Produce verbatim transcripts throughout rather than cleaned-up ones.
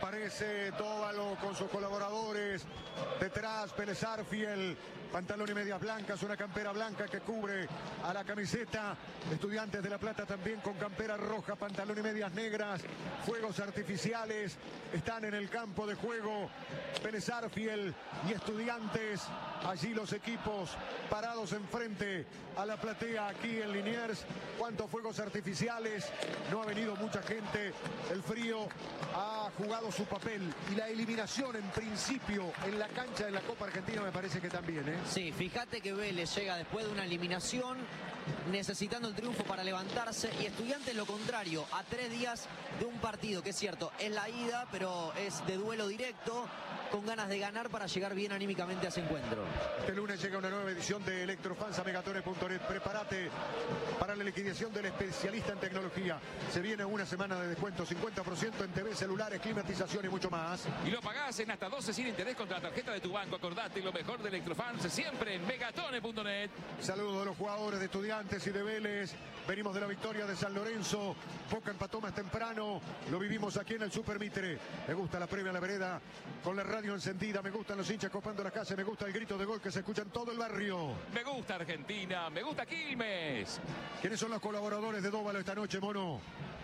Aparece Tóbalo con sus colaboradores. Detrás, Vélez Arfiel. Pantalón y medias blancas, una campera blanca que cubre a la camiseta. Estudiantes de La Plata también con campera roja, pantalón y medias negras. Fuegos artificiales están en el campo de juego. Vélez Arfiel y Estudiantes. Allí los equipos parados enfrente a la platea aquí en Liniers. ¿Cuántos fuegos artificiales? No ha venido mucha gente. El frío ha jugado su papel. Y la eliminación en principio en la cancha de la Copa Argentina me parece que también, ¿eh? Sí, fíjate que Vélez llega después de una eliminación necesitando el triunfo para levantarse, y Estudiantes lo contrario, a tres días de un partido que es cierto, es la ida, pero es de duelo directo, con ganas de ganar para llegar bien anímicamente a ese encuentro. Este lunes llega una nueva edición de Electrofans a megatone punto net. Prepárate para la liquidación del especialista en tecnología. Se viene una semana de descuento, cincuenta por ciento en T V, celulares, climatización y mucho más. Y lo pagás en hasta doce sin interés contra la tarjeta de tu banco. Acordate, lo mejor de Electrofans siempre en megatone punto net. Saludos a los jugadores de Estudiantes y de Vélez. Venimos de la victoria de San Lorenzo. Boca empató más temprano. Lo vivimos aquí en el Super Mitre. Me gusta la previa a la vereda con la radio encendida. Me gustan los hinchas copando la casa. Me gusta el grito de gol que se escucha en todo el barrio. Me gusta Argentina. Me gusta Quilmes. ¿Quiénes son los colaboradores de Dóvalo esta noche, Mono?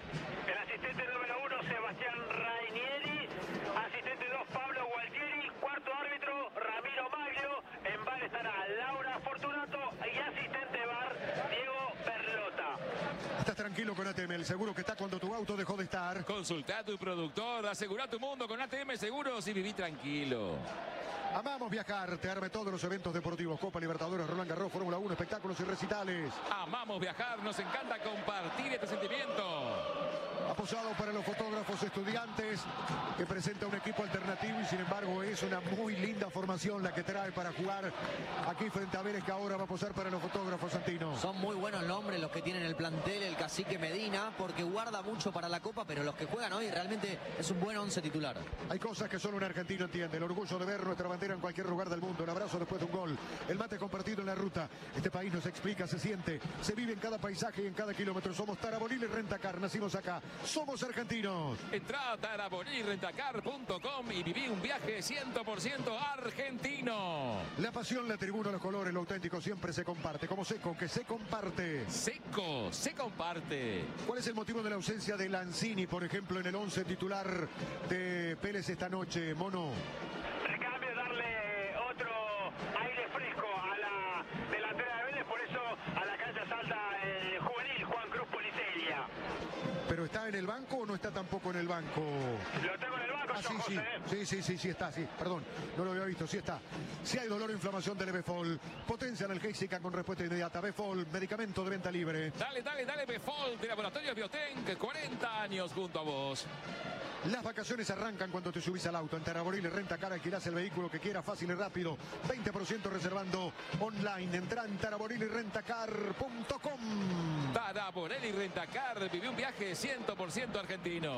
El asistente número uno, Sebastián Rainieri. Asistente dos, Pablo Gualtieri. Cuarto árbitro, Ramiro Maglio. En bar estará Laura Fortunato. Y asistente bar, Diego Berlota. Estás tranquilo con A T M. El seguro que está cuando tu auto dejó de estar. Consulta a tu productor. Asegura tu mundo con A T M Seguros y viví tranquilo. Amamos viajar, te arme todos los eventos deportivos, Copa Libertadores, Roland Garros, Fórmula uno, espectáculos y recitales. Amamos viajar, nos encanta compartir este sentimiento. Aposado para los fotógrafos Estudiantes, que presenta un equipo alternativo y sin embargo es una muy linda formación la que trae para jugar aquí frente a Vélez, que ahora va a posar para los fotógrafos, Santino. Son muy buenos nombres los que tienen el plantel, el Cacique Medina, porque guarda mucho para la Copa, pero los que juegan hoy realmente es un buen once titular. Hay cosas que solo un argentino entiende, el orgullo de ver nuestra bandera en cualquier lugar del mundo, el abrazo después de un gol, el mate compartido en la ruta. Este país nos explica, se siente, se vive en cada paisaje y en cada kilómetro. Somos Taraboril y Rentacar, nacimos acá, somos argentinos. Entrá a taraboril rentacar punto com y viví un viaje cien por ciento argentino. La pasión, la tribuna, los colores, lo auténtico siempre se comparte, como Seco, que se comparte. Seco, se comparte. ¿Cuál es el motivo de la ausencia de Lanzini, por ejemplo, en el once titular de Vélez esta noche, Mono? Recambio, darle otro aire fresco a la delantera de Vélez, por eso a la cancha salta el juvenil Juan Cruz Policelia. ¿Pero está en el banco o no está tampoco en el banco? Lo tengo en el banco, Ah, yo, sí, sí, José. sí, sí, sí, sí está, sí, perdón, no lo había visto, sí está. Si hay dolor o inflamación del Befol, potencia analgésica con respuesta inmediata. Befol, medicamento de venta libre. Dale, dale, dale, Befol de Laboratorios Biotech, cuarenta años junto a vos. Las vacaciones arrancan cuando te subís al auto. En Taraboril Renta Car alquilás el vehículo que quieras, fácil y rápido. veinte por ciento reservando online. Entrá en taraboril y rentacar punto com. Taraboril y Rentacar, viví un viaje cien por ciento argentino.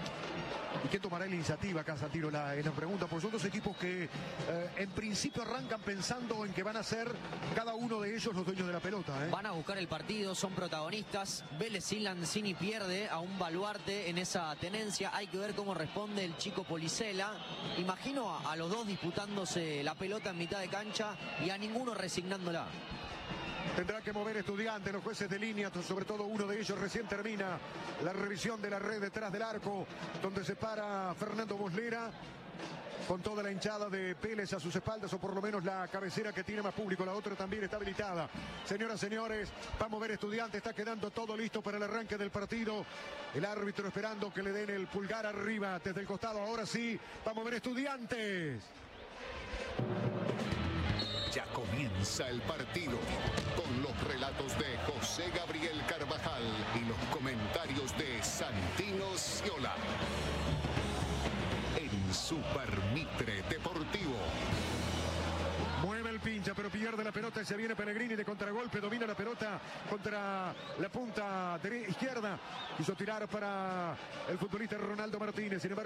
¿Y quién tomará la iniciativa acá, Santino? La, la pregunta, porque son dos equipos que eh, en principio arrancan pensando en que van a ser cada uno de ellos los dueños de la pelota, ¿eh? Van a buscar el partido, son protagonistas. Vélez sin Lanzini pierde a un baluarte en esa tenencia. Hay que ver cómo responde el chico Policela. Imagino a, a los dos disputándose la pelota en mitad de cancha y a ninguno resignándola. Tendrá que mover Estudiantes, los jueces de línea, sobre todo uno de ellos recién termina la revisión de la red detrás del arco, donde se para Fernando Muslera, con toda la hinchada de Vélez a sus espaldas, o por lo menos la cabecera que tiene más público, la otra también está habilitada. Señoras, señores, va a mover Estudiantes, está quedando todo listo para el arranque del partido. El árbitro esperando que le den el pulgar arriba desde el costado, ahora sí, va a mover Estudiantes. Ya comienza el partido con los relatos de José Gabriel Carvajal y los comentarios de Santino Sciola en Super Mitre Deportivo. Mueve el pincha, pero pierde la pelota y se viene Pellegrini de contragolpe, domina la pelota contra la punta izquierda. Quiso tirar para el futbolista Ronaldo Martínez, sin embargo